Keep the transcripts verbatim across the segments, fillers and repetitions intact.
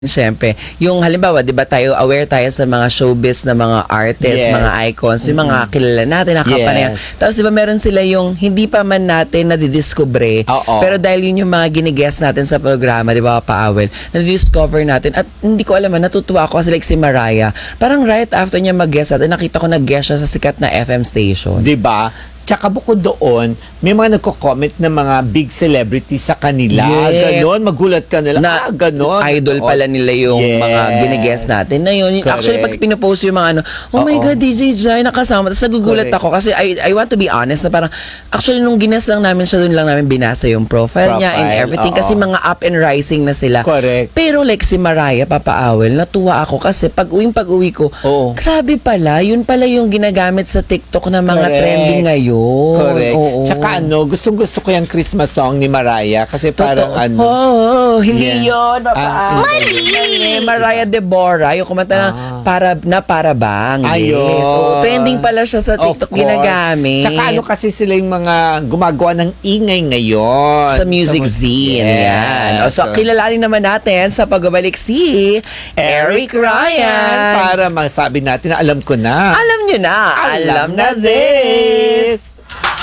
Siyempre, yung halimbawa, 'di ba tayo aware tayo sa mga showbiz na mga artists, Yes. mga icons, yung mga kilala natin, nakapanayan. Yes. Tapos 'di ba meron sila yung hindi pa man natin nadidiscover, Oo. pero dahil yun yung mga ginigest natin sa programa, 'di ba, Paawel, nadidiscover natin at hindi ko alam, natutuwa ako kasi like si Mariah. Parang right after niya mag-guest natin, nakita ko nag-guest siya sa sikat na F M station. 'Di ba? Tsaka bukod doon, may mga nagko-comment na mga big celebrity sa kanila. Yes. Ganon, magulat ka nila. Na ah, ganon. idol pala nila yung Yes. mga ginigest natin na yun. Correct. Actually, pag pinopost yung mga ano, oh my Oo. God, D J Jai, nakasama. Tapos nagugulat Correct. ako kasi I, I want to be honest na parang, actually, nung gines lang namin siya, doon lang namin binasa yung profile, niya and Profile, everything. oo. Kasi mga up and rising na sila. Correct. Pero like si Mariah, Papaawel, natuwa ako kasi pag uwing pag-uwi ko, Oo. grabe pala, yun pala yung ginagamit sa TikTok na mga Correct. trending ngayon. Correct. Oo. Tsaka ano, gustong-gusto ko yung Christmas song ni Mariah kasi parang Totoo. ano. Oh, hindi Yeah. yun, Papa. Ah, Mali! Mariah Deborah, yung kumanta na Ah. para, na para bang. Ayun. Yes. So, trending pala siya sa Of TikTok course. ginagamit. Tsaka ano kasi sila yung mga gumagawa ng ingay ngayon. Sa music mus- scene. Yes. Yan. O, so, kilalanin naman natin sa pagbabalik si Eric Ryan. Para masabi natin na alam ko na. Alam nyo na. Alam, na this.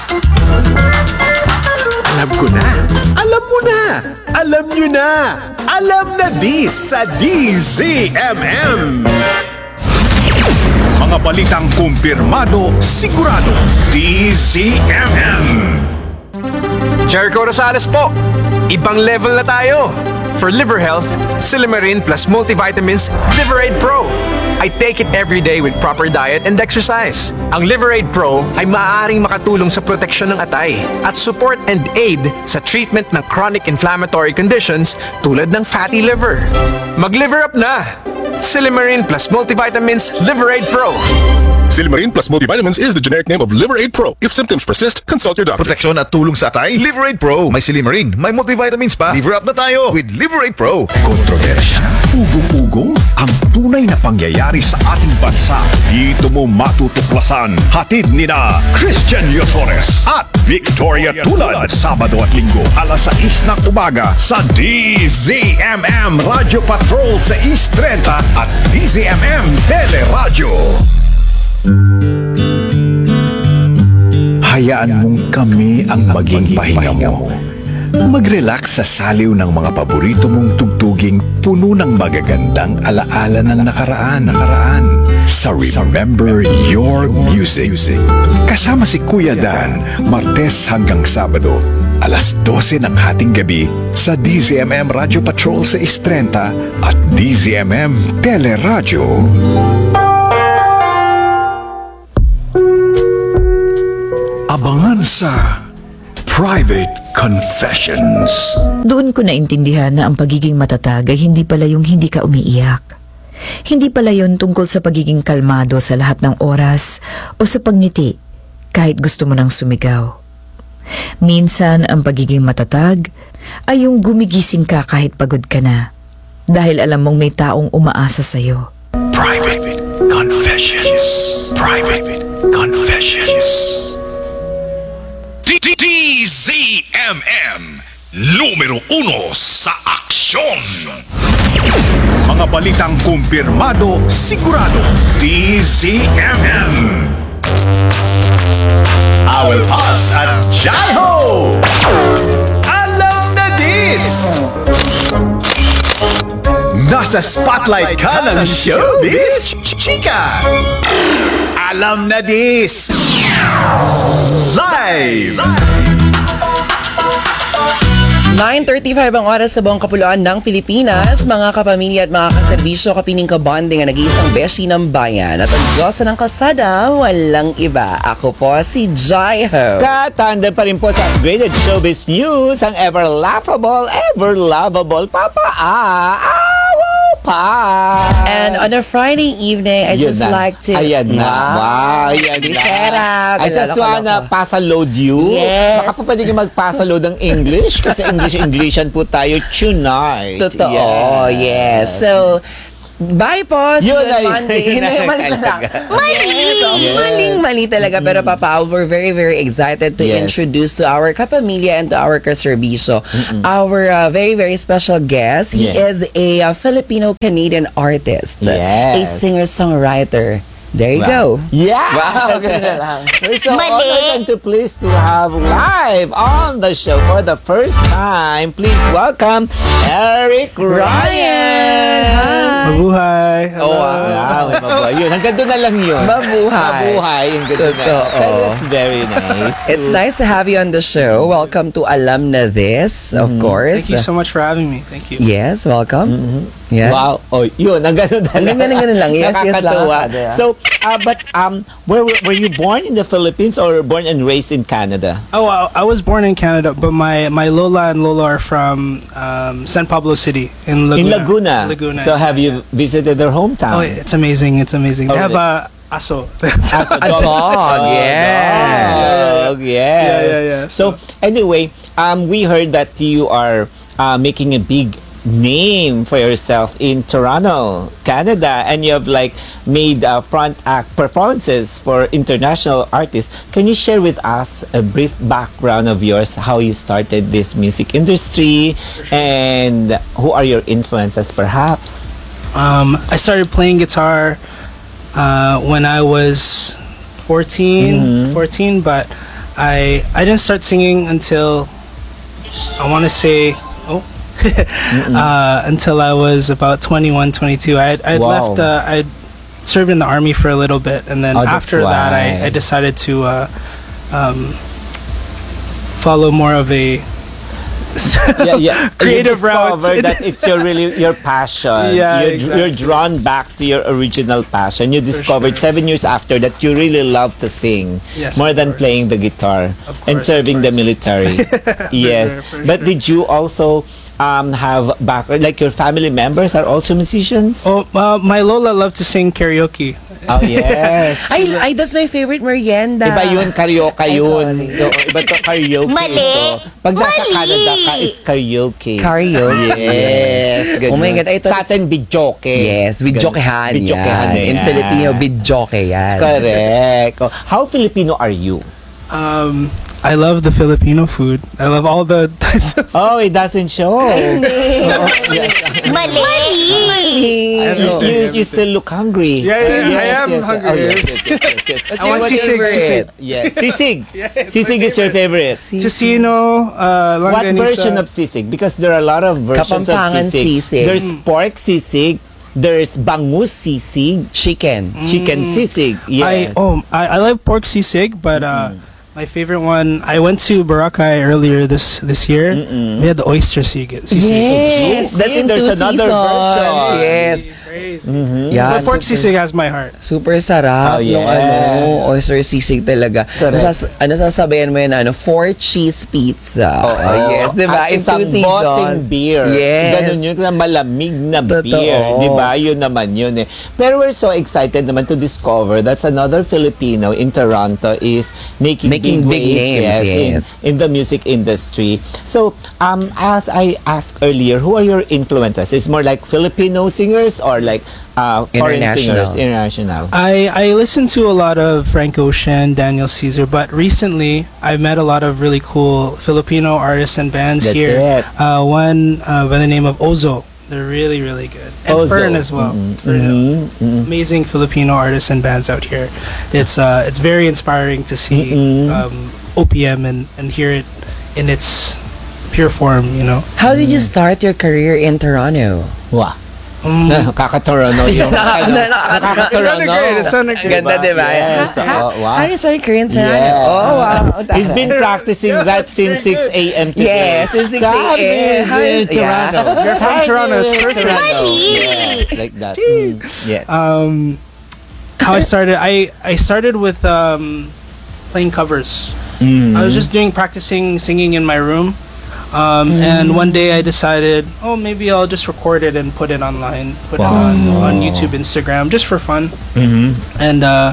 Alam ko na. Alam mo na. Alam nyo na. Alam na this sa D Z M M. Mga balitang kumpirmado, sigurado. D Z M M. Jericho Rosales po. Ibang level na tayo. For liver health, Silimarin plus multivitamins Liverade Pro. I take it every day with proper diet and exercise. Ang Liverade Pro ay maaaring makatulong sa proteksyon ng atay at support and aid sa treatment ng chronic inflammatory conditions tulad ng fatty liver. Mag-liver up na! Silimarin plus multivitamins Liverade Pro. Silimarin plus multivitamins is the generic name of Liverade Pro. If symptoms persist, consult your doctor. Proteksyon at tulong sa atay, Liverade Pro. May Silimarin, may multivitamins pa. Liver up na tayo with Liverade Pro. Kontrobersya, ugong-ugong, ang tunay na pangyayari sa ating bansa. Dito mo matutuklasan. Hatid ni na Christian Yosores at Victoria Tulad. Sabado at Linggo, alas sais ng umaga sa D Z M M Radio Patrol sa East thirty at D Z M M Teleradyo. Hayaan mong kami ang maging pahinga mo. Mag-relax sa saliw ng mga paborito mong tugtuging puno ng magagandang alaala ng nakaraan. nakaraan sa Remember Your Music. Kasama si Kuya Dan, Martes hanggang Sabado, alas dose ng hating gabi sa D Z M M Radio Patrol sa East thirty at D Z M M Teleradyo. Abangan sa Private Confessions. Doon ko naintindihan na ang pagiging matatag ay hindi pala yung hindi ka umiiyak. Hindi pala yon tungkol sa pagiging kalmado sa lahat ng oras o sa pagngiti kahit gusto mo nang sumigaw. Minsan ang pagiging matatag ay yung gumigising ka kahit pagod ka na dahil alam mong may taong umaasa sa'yo. Private Confessions. Private Confessions. D Z M M, numero uno sa aksyon. Mga balitang kumpirmado, sigurado. D Z M M. Awel Paz at Jaiho. Alam na this. Nasa spotlight ka ng showbiz, chika. Alam na this. Live. nine thirty-five ang oras sa buong kapuluan ng Pilipinas. Mga kapamilya at mga kaserbisyo, kapining kabonding ang nag-iisang beshi ng bayan. At ang Diyosa ng kalsada, walang iba. Ako po si Jaiho. Katanda pa rin po sa upgraded showbiz news, ang ever laughable, ever lovable Papa Awo pa. And on a Friday evening, I Yun just na. like to... Ayan na. Wow, ayan Di na. sarap. I just Loko, wanna loko. pasaload you. Yes. Baka po pwede nyo magpasaload ng English kasi English-Englishan po tayo tonight. Totoo, yes. So, Bye po! See you Yun on ay- Monday. yun Hindi, ay mali na lang. Mali! Yes. Maling mali talaga. Pero Papa, we're very, very excited to Yes. introduce to our kapamilya and to our kaserbisyo our uh, very, very special guest. He Yes. is a uh, Filipino-Canadian artist. A Yes. singer-songwriter. There you go. Yeah! Wow, ganun na lang. We're so honored and to pleased to have live on the show for the first time. Please welcome Eric Ryan! Mabuhay! Oh, Hello. Wow, may mabuhay. Yun, hanggang doon na lang yun. Mabuhay. Mabuhay, yung ganda na. Totoo. Pero that's very nice. It's nice to have you on the show. Welcome to Alam Na This, of course. Thank you so much for having me. Thank you. Yes, welcome. Yeah. Wow. Oh, yun. Ang ganun na Ang ganun, ganun lang. Yes, yes lang. Nakakatuwa. Yeah. So, uh, but um, where were were you born in the Philippines or born and raised in Canada? Oh, I, I was born in Canada, but my, my Lola and Lola are from um, San Pablo City in Laguna. In Laguna. Laguna. So, have you yeah. visited their hometown? Oh, it's amazing. It's amazing. Oh, they have really? a aso. As A dog, yes. Dog, yes. Yeah, yeah, yeah. So, anyway, um, we heard that you are uh, making a big name for yourself in Toronto, Canada, and you have like made uh, front act performances for international artists. Can you share with us a brief background of yours, how you started this music industry, and who are your influences, perhaps? Um, I started playing guitar uh, when I was fourteen, fourteen, but I I didn't start singing until I want to say oh uh, until I was about twenty-one, twenty-two. I I Wow. left. Uh, I served in the army for a little bit, and then Oh, that's after that, why. I, I decided to uh, um, follow more of a yeah, yeah. creative you route. discovered that it's your really your passion. Yeah, you're, exactly. you're drawn back to your original passion. You discovered sure. seven years after that you really love to sing Yes, more of than course. playing the guitar Of and course, serving of the course. military. Yes, sure, for but sure. did you also um, have back like your family members are also musicians? Oh, uh, my Lola loved to sing karaoke. Oh, yes. Ay, ay, that's my favorite merienda. Iba yun, karaoke Ay, yun. sorry. No, iba to, karaoke Mali. ito. Pag nasa Mali. Canada ka, it's karaoke. Karaoke. Yes. Oh my ganyan. God, I thought Sa atin, bidyoke. Yes, bidyokehan Bidyokehan yan. In yan. Filipino, bidyoke yan. Correct. Oh, how Filipino are you? Um, I love the Filipino food. I love all the types of. Oh, it doesn't show. Mali! You, you, you still look hungry. Yeah, yeah, yeah. I am hungry. Oh, yes, yes, yes, yes, yes. What's I want your sisig, favorite? sisig. Yes, sisig. Yes, Sisig my is your favorite. Tocino, uh, What longanisa. version of sisig? Because there are a lot of versions of Kapampangan sisig. sisig. There's pork sisig. There's bangus sisig. Chicken. Chicken sisig. Yes. I oh I, I like pork sisig, but uh, my favorite one. I went to Boracay earlier this this year. We had the oyster sisig. sisig. Yes, that's See, in there's two another seasons. version. Yes. Crazy. Yeah, But pork super- sisig has my heart. Super sarap Oh, nung yes. ano, oyster sisig talaga. Correct. Nasas, ano sasabayan mo yun, ano, four cheese pizza. Oh, yes, di ba? At In isang two boteng seasons. beer. Yes. Ganun yun, na malamig na Totoo. beer. Di ba? Yun naman yun eh. Pero we're so excited naman to discover that's another Filipino in Toronto is making, Making big waves, names, yes, in- yes. In, the music industry. So, um, as I asked earlier, who are your influences? Is more like Filipino singers or like uh, foreign International. singers? International. I, I listen to a lot of Frank Ocean, Daniel Caesar, but recently I've met a lot of really cool Filipino artists and bands That's here. it. Uh, one uh, by the name of Ozo. They're really, really good. And Ozo. Fern as well. Mhm, Fern Hill. mhm, mhm. Amazing Filipino artists and bands out here. It's uh, it's very inspiring to see Mhm. um, O P M and, and hear it in its pure form, you know. How did you start your career in Toronto? Wow. Mm. Kakatorono yung ano, nakakatorono. It sounded great. It sounded Ang ganda, Diba? di ba? Yes. Ha- Oh, wow. How did you start your career in Toronto? Yeah. Oh, wow. He's been practicing that since six a.m. today. Yes, since six Sabi a.m. is in Yeah. Toronto. You're from Hi, Toronto, it's in perfect. Toronto. Yes, like that. Mm, yes. Um, how I started, I I started with um, playing covers. Mm. I was just doing practicing singing in my room, um, and one day I decided, oh, maybe I'll just record it and put it online, put Wow. it on on YouTube, Instagram, just for fun. Mhm. And uh,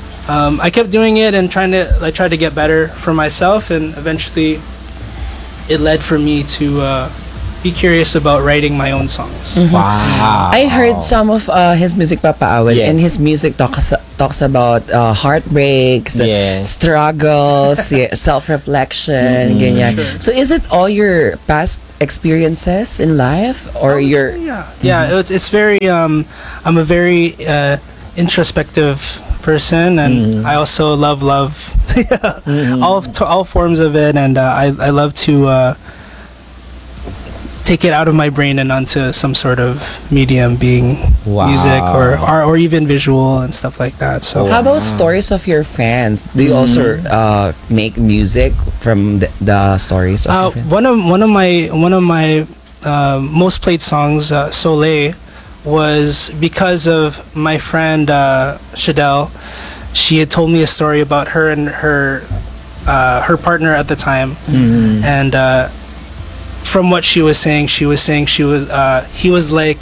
um, I kept doing it and trying to like try to get better for myself, and eventually, it led for me to uh, be curious about writing my own songs. Wow. I heard some of uh, his music, Papa Awel, Yes. and his music talks talks about uh, heartbreaks, Yes. struggles, yeah, self-reflection, ganyan. So is it all your past experiences in life, or your? Yeah, yeah. It's it's very. Um, I'm a very uh, introspective person, and I also love love, all to all forms of it, and uh, I I love to uh, take it out of my brain and onto some sort of medium, being music or, or or even visual and stuff like that. So How about stories of your friends? Do you also uh, make music from the, the stories of Uh, your friends? one of one of my one of my uh, most played songs, uh, Soleil, was because of my friend uh, Shadell. She had told me a story about her and her uh, her partner at the time, and uh, from what she was saying, she was saying she was uh, he was like,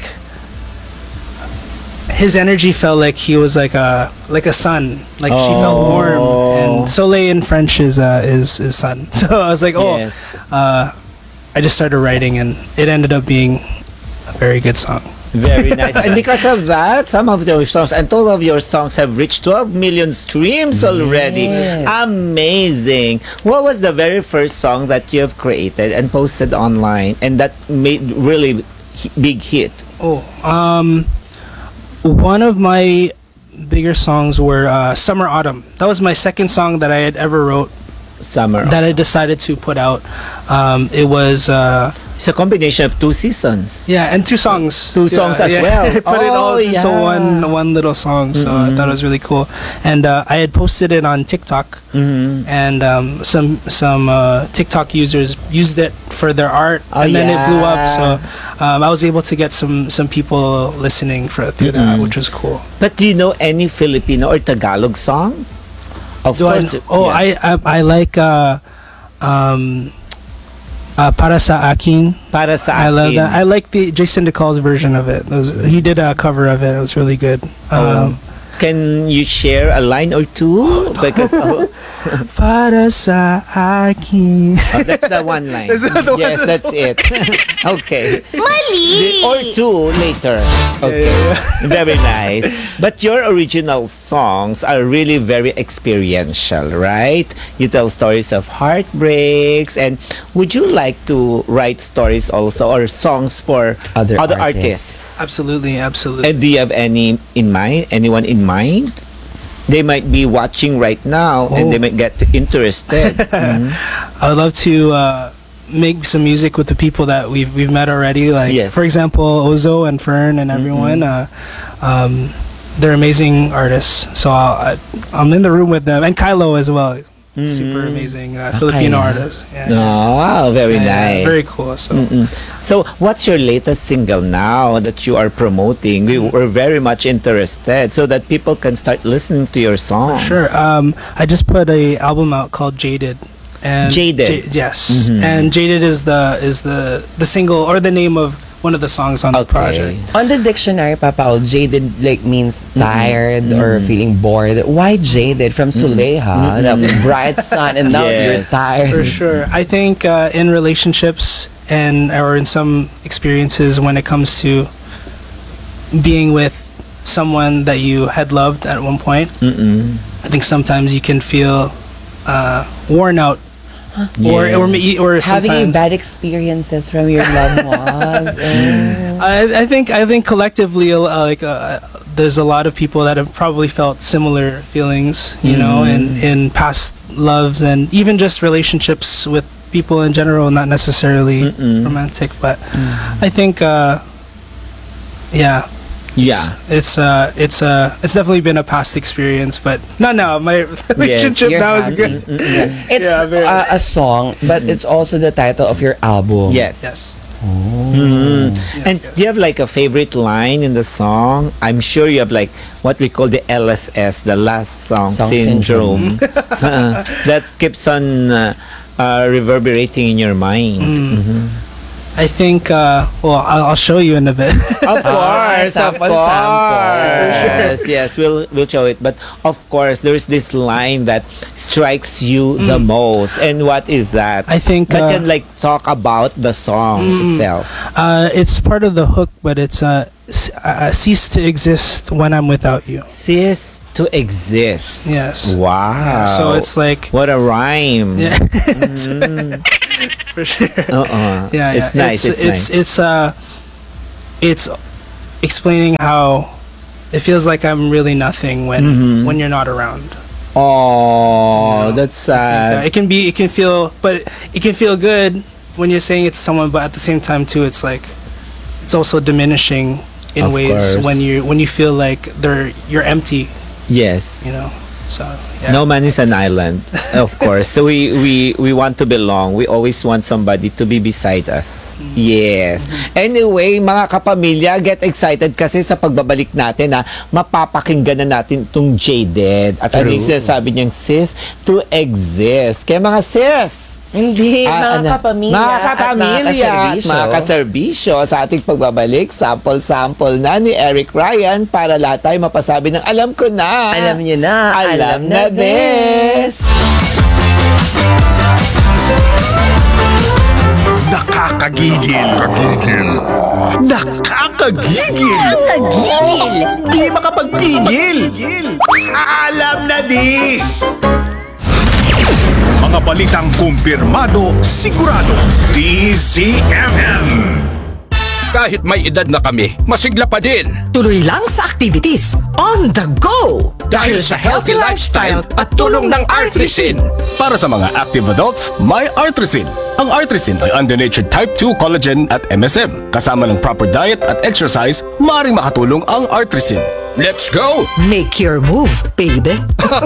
his energy felt like he was like a like a sun, like she felt warm, and Soleil in French is uh, is is sun. So I was like, oh, Yes. uh, I just started writing, and it ended up being a very good song. Very nice. And because of that, some of your songs and all of your songs have reached twelve million streams already. Yes. Amazing. What was the very first song that you have created and posted online and that made really hi- big hit? Oh, um, one of my bigger songs were uh, Summer Autumn. That was my second song that I had ever wrote Summer. that I decided to put out. Um, it was uh, It's a combination of two seasons. yeah, and two songs. Two songs as well. I put it all Oh, into yeah. one one little song, so I thought it was really cool. And uh, I had posted it on TikTok, Mm-hmm. and um, some some uh, TikTok users used it for their art, Oh, and then it blew up. yeah. So um, I was able to get some some people listening for through that, which was cool. But do you know any Filipino or Tagalog song? Of Do I course. know? Oh, yeah. I, I I like uh, um, uh, Para Sa Akin. Para sa I love akin. that. I like the Jason DeCall's version of it. It was, he did a cover of it. It was really good. Um, Can you share a line or two? Because oh, Para Sa Akin. oh, that's the one line. Is that the one yes, that's that's it. Okay. The- or two later. Okay. Very nice. But your original songs are really very experiential, right? You tell stories of heartbreaks, and would you like to write stories also or songs for Other artists? Absolutely, absolutely. And do you have any in mind? Anyone in mind? They might be watching right now, and Oh. they might get interested. Mhm. I would love to uh, make some music with the people that we've we've met already. Like, Yes. for example, Ozo and Fern and everyone. Uh, um, they're amazing artists. So I'll, I, I'm in the room with them, and Kylo as well. Super amazing uh, Filipino Kaya. artist. Yeah. Oh, wow, very Yeah, nice. Very cool. So. Mm-mm. So, what's your latest single now that you are promoting? We were very much interested so that people can start listening to your songs. Sure. Um, I just put a album out called Jaded. And Jaded. Ja- yes. And Jaded is the is the the single or the name of one of the songs on the Okay. project. On the dictionary, Papa, Ol, jaded like means tired or feeling bored. Why jaded? From Suleha, the bright sun, and now you're Yes. tired. For sure. I think uh, in relationships and or in some experiences when it comes to being with someone that you had loved at one point, Mm-mm. I think sometimes you can feel uh, worn out, or or ma- or Having sometimes. bad experiences from your loved ones. Oh. I, I think I think collectively, uh, like uh, there's a lot of people that have probably felt similar feelings, you know, in in past loves and even just relationships with people in general, not necessarily romantic. But I think, uh, yeah, Yeah. it's uh, it's uh, it's definitely been a past experience, but not now. My relationship You're now is happy. good. It's Yeah, very- uh, a song, but it's also the title of your album. Yes. Yes. Mhm. And yes. do you have like a favorite line in the song? I'm sure you have like what we call the L S S, the last song, Song syndrome, Uh, that keeps on uh, uh, reverberating in your mind. Mhm. I think, uh, well, I'll, I'll show you in a bit. Of course, of sample, course. sample. Yes, we'll we'll show it. But of course, there's this line that strikes you the most. And what is that? I think, that uh, can like talk about the song itself. Uh, it's part of the hook, but it's uh, c- uh, cease to exist when I'm without you. Cease to exist. Yes. Wow. So it's like, what a rhyme. yeah, for sure. Uh-uh. Yeah, yeah. It's nice. It's, it's nice. it's uh, it's explaining how it feels like I'm really nothing when Mm-hmm. when you're not around. Oh, You know? that's Uh, sad. it can be, it can feel, but it can feel good when you're saying it to someone, but at the same time too, it's like it's also diminishing in Of ways course. when you when you feel like they're you're empty, Yes. you know. So yeah. No man is an island, of course. So we, we, we want to belong. We always want somebody to be beside us. Yes. Anyway, mga kapamilya, get excited kasi sa pagbabalik natin na mapapakinggan na natin itong Jaded. At ano yung sinasabi niyang sis to exist. Kaya mga sis, Hindi, Ah, mga ano? kapamilya mga at mga kapamilya at kaserbisyo. mga kaserbisyo sa ating pagbabalik, sample-sample na ni Eric Ryan para lahat tayo mapasabi ng alam ko na. Alam niyo na, Alam, na, this. Nakakagigil. Nakakagigil. Nakakagigil. Nakakagigil. Di makapagpigil. Alam na this. Mga balitang kumpirmado, sigurado. D Z M M. Kahit may edad na kami, masigla pa din. Tuloy lang sa activities on the go! Dahil sa healthy lifestyle at tulong ng Artrisin. Para sa mga active adults, may Artrisin. Ang Artrisin ay undonatured type two collagen at M S M. Kasama ng proper diet at exercise, maaaring makatulong ang Artrisin. Let's go! Make your move, baby!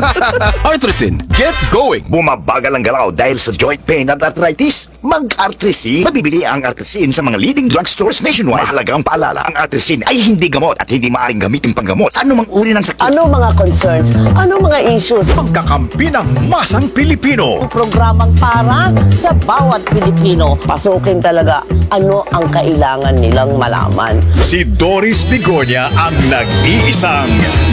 Artrisin, get going! Bumabagal ang galaw dahil sa joint pain at arthritis? Mag-Artrisin. Mabibili ang Artrisin sa mga leading drugstores nationwide. Mahalagang paalala, ang Artrisin ay hindi gamot at hindi maaaring gamitin panggamot sa anumang uri ng sakit. Ano mga concerns? Ano mga issues? Pagkakampi ng masang Pilipino. Programang para sa bawat Pilipino. Pasukin talaga ano ang kailangan nilang malaman. Si Doris Bigonia ang nag-iisang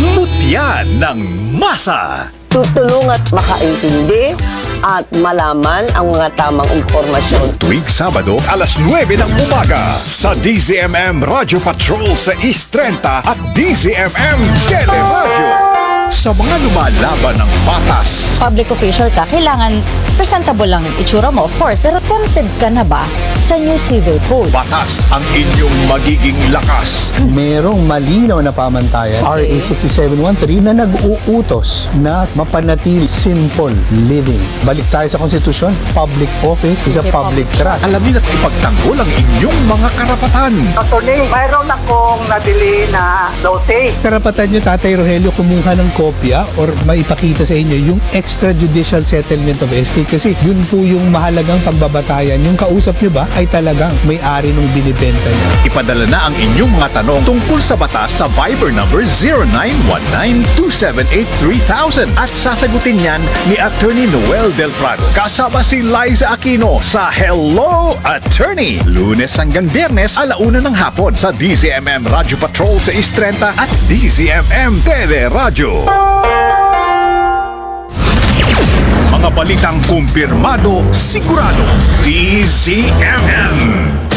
mutya ng masa. Tutulong at makaintindi at malaman ang mga tamang impormasyon. Tuwing Sabado, alas nuwebe ng umaga sa D Z M M Radio Patrol sa East thirty at D Z M M Teleradio. Sa mga lumalaban ng batas, Public official ka, kailangan presentable lang itsura mo, of course. Pero tempted ka na ba sa new civil code? batas ang inyong magiging lakas. Merong malinaw na pamantayan, R A sixty-seven thirteen, na nag-uutos na mapanatili simple living. Balik tayo sa konstitusyon, public office is a public trust. Alamin at ipagtanggol ang inyong mga karapatan. Attorney, mayroon akong nabili na lote. Karapatan nyo, Tatay Rogelio, kumuha ng kopya or maipakita sa inyo yung extrajudicial settlement of estate kasi yun po yung mahalagang pagbabatayan. Yung kausap nyo ba ay talagang may-ari ng binibenta niya. Ipadala na ang inyong mga tanong tungkol sa batas sa Viber number zero nine one nine two seven eight three thousand at sasagutin yan ni Attorney Noel Del Prado. Kasama si Liza Aquino sa Hello Attorney. Lunes hanggang Biyernes, alauna ng hapon sa D Z M M Radio Patrol sa East thirty at D Z M M Teleradio. Mga balitang kumpirmado, sigurado. D Z M M.